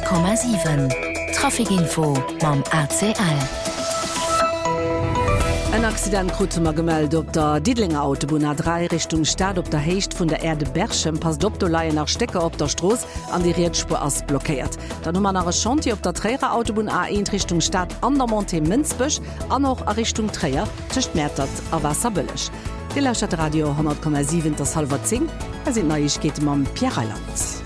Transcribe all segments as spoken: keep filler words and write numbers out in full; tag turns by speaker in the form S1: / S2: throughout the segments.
S1: Komma sieben Trafikinfo mam A C L.
S2: Ein Accident krutzemer gemeldet op der Diedlinger Autobahn A drei Richtung Stadt op der Hecht vun der Erde Berchem pass Dopptoleiien nach Stecker op der Stroß an die Riedspur ass blockiert. Da nummer nach Chanti op der Träger Autobahn A eins Richtung Stadt an der Monte Münzbüsch an noch a Richtung Träger tischcht Mätert a Wasserbüllech. Die Lauscht Radio hundert Komma sieben das halber zehn, da sind Neuigkeiten mam Pierre Reiland.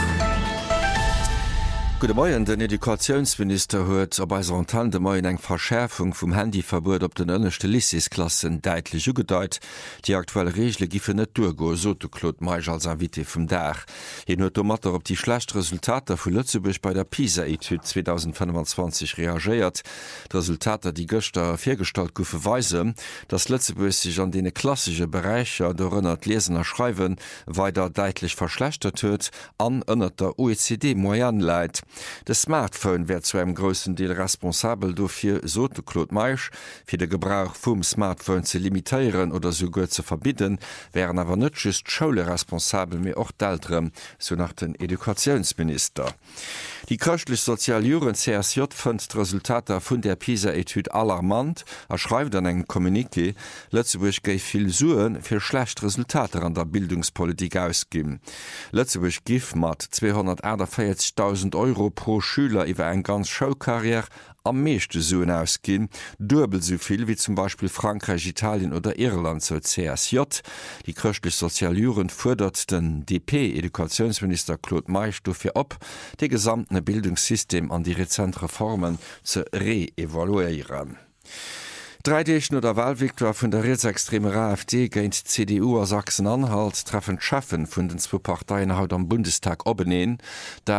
S3: Gute Morgen, den Edukationsminister huet op bei Tante Moien eng Verschärfung vum Handyverbot op den ënnechte Lycesklassen deitlich ugedeit. Die aktuelle Regel gife net durgo so Claude Meich als Invité vum Dach. Hin huet mat op die schlecht Resultater vu Lützeburg bei der PISA-Etude zwanzig fünfundzwanzig reagiert. Die Resultater, die Göster firstalt goufe weise, dass Lützeburg sich an dene klassische Bereicher dorënnert Lesen erschreiben, weiter deitlich verschlechtert huet, an ënnert der O E C D-Moyen leit. De Smartphone wär zu einem großen Deel responsabel dofir so Claude Meich, fir de Gebrauch vum Smartphone ze limitieren oder sogar zu verbieten, wären awer net just Schoule responsabel mé och d'Älterem, so nach den Edukationsminister. Die köchtlich Sozialjuren C S J fënnt Resultater vun der PISA-Etude alarmant, erschreibt an eng Kommuniqué, Lützeburg geif viel Suen fir schlecht Resultate an der Bildungspolitik ausgeben. Lützeburg gif mat zweihundertvierzigtausend Euro pro Schüler iwwer eng ganz Showkarriere am meeschte Suen ausgin, dubel soviel wie zum Beispiel Frankreich, Italien oder Irland so C S J. Die köchtlich Sozialjuren fordert den D P-Edukationsminister Claude Meich dofir op, de gesamte Bildungssystem an die rezent Reformen zu re-evaluieren. Dreidechen oder Wahlviktor vun der rechtsextreme AfD géint C D U a Sachsen-Anhalt treffen Schaffen vun den zwo Parteien haut am Bundestag opbeneen. Der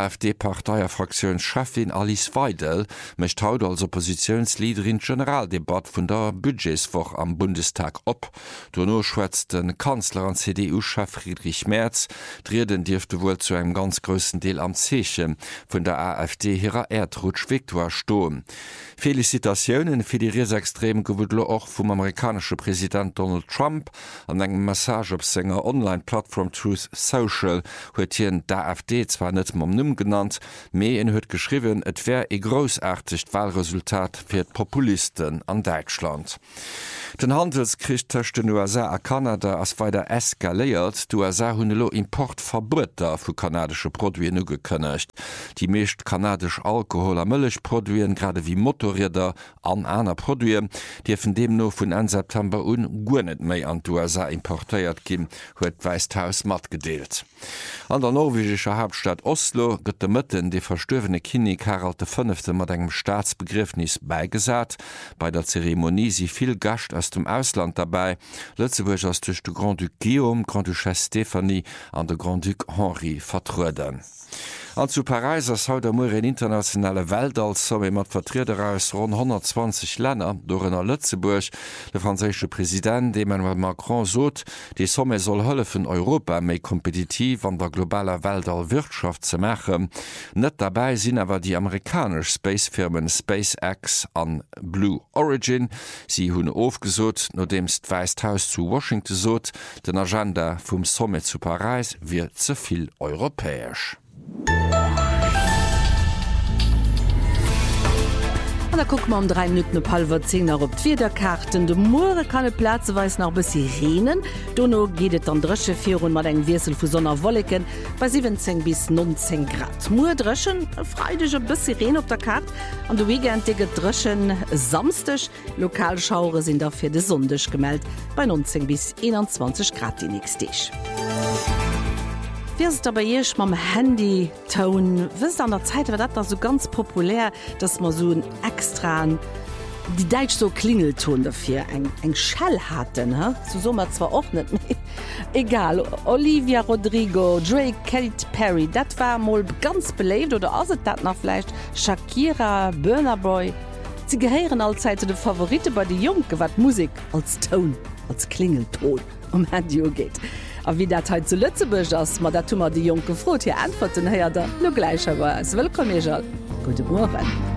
S3: AfD-Parteierfraktionschefin Alice Weidel mecht haut als Oppositionsleaderin Generaldebat vun der Budgetswoch am Bundestag op. Donno schwätzt den Kanzler an C D U-Chef Friedrich Merz, Dreden Dirfte wohl zu einem ganz grössen Deel am Zeechen vun der AfD hireer Erdrutsch Viktor stoen. Felicitationen fir die rechtsextremen gewudlo auch vom amerikanische Präsident Donald Trump an engem Message op senger Online-Plattform Truth Social huet hien der AfD zwar net mam Numm genannt, méi en huet geschriwen, et wär e großartig Wahlresultat fir d Populisten an Deutschland. Den Handelskrieg tëcht den U S A a Kanada ass weiter eskaléiert, du U S A hunn lo Importverbueter vu kanadische Produien nu gekënnecht. Die meescht kanadisch Alkohol a Mëllechproduen grade wie Motorräder an aner Produe, die vun dem no vun en September un gonet méi an d'U S A importéiert gin, huet Weißhaus mat gedeelt. An der norwegischer Hauptstadt Oslo gëtt de Mëtten de verstöwene Kinig Harald de Fünfte mat engem Staatsbegriffnis beigesat. Bei der Zeremonie si viel Gast aus dem Ausland dabei, Lützeburg ass duch de Grand Duc Guillaume, Grand Duchesse Stephanie an de Grand Duc Henri vertruden. An zu Paris ass haut der Mur en internationale Weltall somme mat Vertreter aus rund hundertzwanzig Länder dorenner Lützeburg. De franzésche Präsident Emmanuel Macron sot, die Somme soll hëllefen Europa méi kompetitiv an der globaler Weltall Wirtschaft ze machen. Net dabei sinn awer die amerikasch Spacefirmen SpaceX an Blue Origin. Sie hunn ofgesot, no demst Weißhaus zu Washington sot, den Agenda vum Somme zu Paris wird zuviel europäisch.
S2: Und da guck mal um drei Minuten halber zehn op Wiederkarten. De Moore kann e Plazeweis nach bis Sirenen. Dono gehtt an dresche vier und mat eng Wirsel vu Sonner Wolleken bei siebzehn bis neunzehn Grad. Moor dreschen freidesche bis Sirenen op der Karte. An du wegendige dreschen samstech. Lokalschaure sind dafür de Sonndech gemeldet bei neunzehn bis einundzwanzig Grad die nächste. Wirst aber jech mam Handy Ton wisst an der Zeit war dat da so ganz populär, dass man so ein extra die Deutsch so Klingelton dafür eng eng Schall hatten he? So sommer zwar auch nicht mehr. Egal, Olivia Rodrigo, Drake, Katy Perry, dat war mal ganz belebt oder as dat nach vielleicht Shakira, Burna Boy. Sie gehören allzeit zu den Favorite bei die Jungen, wat Musik als Ton, als Klingelton um Handy geht. A wie dat heute zu Lützeburg ass, ma dat tummer die Jung gefrot hier antworten her da no gleicher war es. Willkommen, Guten Morgen.